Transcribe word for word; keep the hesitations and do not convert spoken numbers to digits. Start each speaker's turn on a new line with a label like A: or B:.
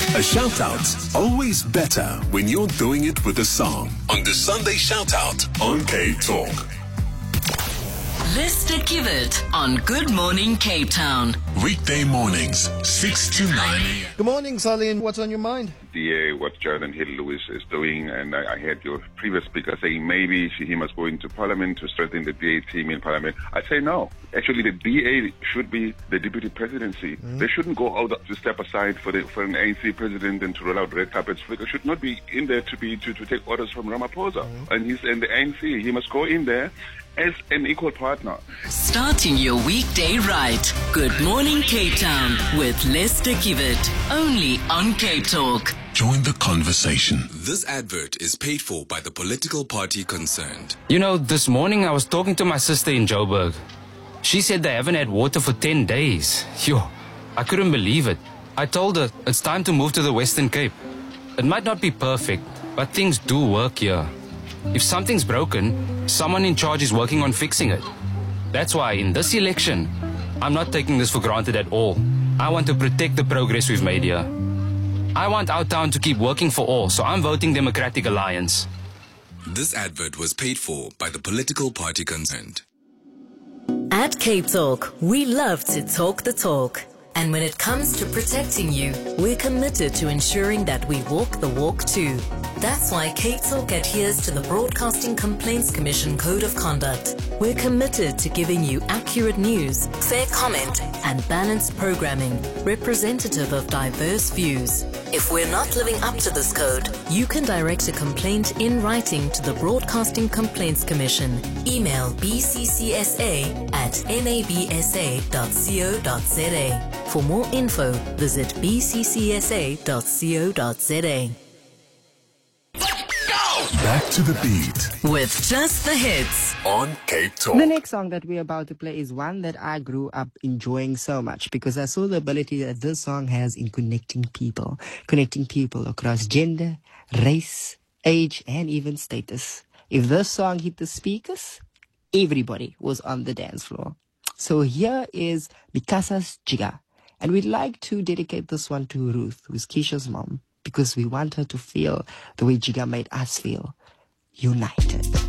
A: A shout-out's always better when you're doing it with a song. On the Sunday Shout-Out on Cape Talk.
B: Lester Kivet on Good Morning Cape Town.
A: Weekday mornings, six to nine a.m.
C: Good morning, Sally, and what's on your mind?
D: D A, what Jordan Hill-Lewis is doing, and I, I heard your previous speaker saying maybe he must go into Parliament to strengthen the D A team in Parliament. I say no. Actually, the D A should be the deputy presidency. Mm. They shouldn't go out to step aside for the for an A N C president and to roll out red carpets. They should not be in there to be to, to take orders from Ramaphosa. Mm. And he's in the A N C. He must go in there as an equal partner.
B: Starting your weekday right. Good Morning Cape Town with Lester Kivet. Only on Cape Talk.
A: Join the conversation.
E: This advert is paid for by the political party concerned.
F: You know, this morning I was talking to my sister in Joburg. She said they haven't had water for ten days. Yo, I couldn't believe it. I told her it's time to move to the Western Cape. It might not be perfect, but things do work here. If something's broken, someone in charge is working on fixing it. That's why in this election, I'm not taking this for granted at all. I want to protect the progress we've made here. I want our town to keep working for all, so I'm voting Democratic Alliance.
E: This advert was paid for by the political party concerned.
G: At Cape Talk, we love to talk the talk. And when it comes to protecting you, we're committed to ensuring that we walk the walk too. That's why Cape Talk adheres to the Broadcasting Complaints Commission Code of Conduct. We're committed to giving you accurate news, fair comment, and balanced programming, representative of diverse views. If we're not living up to this code, you can direct a complaint in writing to the Broadcasting Complaints Commission. Email b c c s a at n a b s a dot co dot z a. For more info, visit b c c s a dot co dot z a.
A: Back to the beat
B: with just the hits
A: on Cape Talk.
H: The next song that we're about to play is one that I grew up enjoying so much because I saw the ability that this song has in connecting people, connecting people across gender, race, age, and even status. If this song hit the speakers, everybody was on the dance floor. So here is Mikasa's Jigga. And we'd like to dedicate this one to Ruth, who's Keisha's mom, because we want her to feel the way Jigga made us feel, united.